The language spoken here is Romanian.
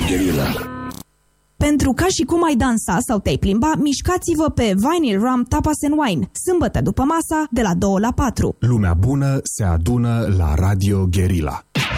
Guerilla. Pentru ca și cum ai dansa sau te-ai plimba, mișcați-vă pe Vinyl Rum Tapas and Wine, sâmbătă după masa, de la 2 la 4. Lumea bună se adună la Radio Guerilla.